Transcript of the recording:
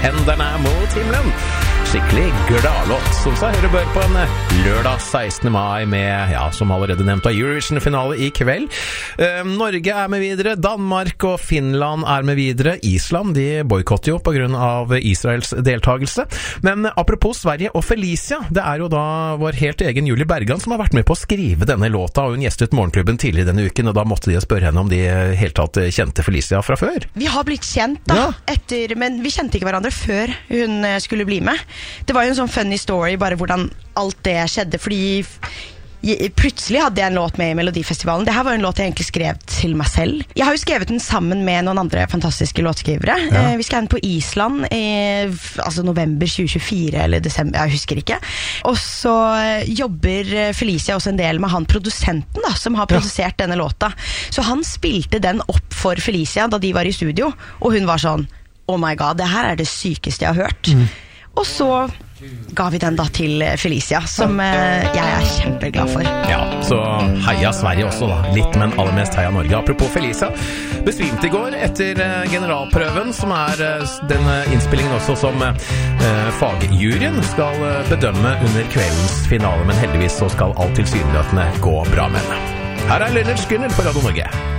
Hendene mot himmelen. Skikkelig gladlåt, som seg hører bør på en lørdag 16. mai med, ja, som allerede nevnt av Eurovision-finale i kveld. Norge er med videre, Danmark og Finland er med videre. Island, de boykotter jo på grunn av Israels deltagelse. Men apropos Sverige og Felicia, det er jo da vår helt egen Julie Bergan som har vært med på å skrive denne låta, og hun gjestet Morgenklubben tidligere denne uken, og da måtte de spørre henne om de helt tatt kjente Felicia fra før. Vi har blitt kjent da, men vi kjente ikke hverandre før hun skulle bli med. Det var jo en sånn funny story, bare hvordan alt det skjedde, fordi plutselig hadde jeg en låt med i Melodifestivalen. Det her var en låt jeg egentlig skrev til meg selv. Jeg har jo skrevet den sammen med noen andre fantastiske låtskrivere. Vi skrev den på Island i november 2024 eller desember, jeg husker ikke. Og så jobber Felicia også en del med han produsenten da, som har produsert denne låta. Så han spilte den opp for Felicia da de var i studio, og hun var sånn, oh my god, det her er det sykeste jeg har hørt. Og så ga vi den da til Felicia, som jeg er kjempeglad for. Ja, så heia Sverige også da, litt, men aller mest heia Norge. Apropos Felicia, besvimte i går etter generalprøven, som er den innspillingen også som fagjuryen skal bedømme under kveldens finale, men heldigvis så skal alt tilsynelatende gå bra med henne. Her er Leonard Skinner på Radio Norge.